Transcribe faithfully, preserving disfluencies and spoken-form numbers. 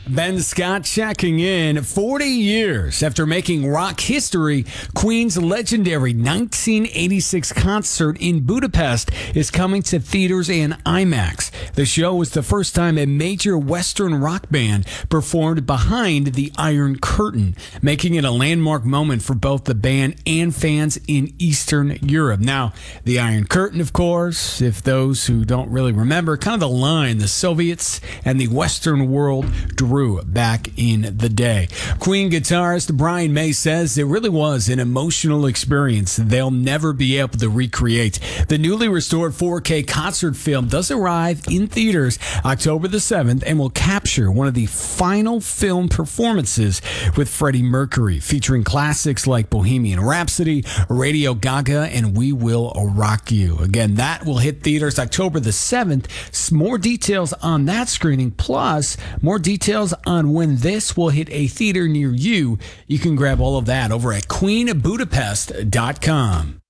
Ben Scott checking in. forty years after making rock history, Queen's legendary nineteen eighty-six concert in Budapest is coming to theaters and IMAX. The show was the first time a major Western rock band performed behind the Iron Curtain, making it a landmark moment for both the band and fans in Eastern Europe. Now, the Iron Curtain, of course, if those who don't really remember, kind of the line the Soviets and the Western world drew back in the day. Queen guitarist Brian May says it really was an emotional experience they'll never be able to recreate. The newly restored four K concert film does arrive in theaters October the seventh and will capture one of the final film performances with Freddie Mercury, featuring classics like Bohemian Rhapsody, Radio Gaga, and We Will Rock You. Again, that will hit theaters October the seventh. More details on that screening, plus more details on when this will hit a theater near you. You can grab all of that over at queen budapest dot com.